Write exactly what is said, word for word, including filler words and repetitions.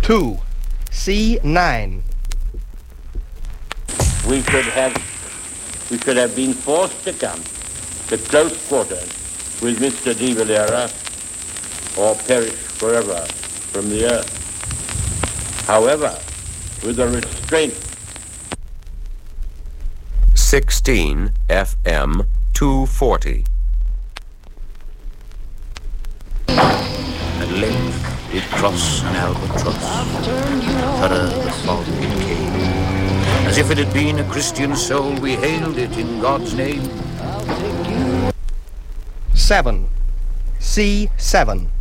two, C nine. We should have, we should have been forced to come to close quarters with Mister De Valera or perish forever from the earth. However, with a restraint. sixteen F M two forty. At length did cross an albatross, thorough the fog it came. As if it had been a Christian soul, we hailed it in God's name. seven, C seven.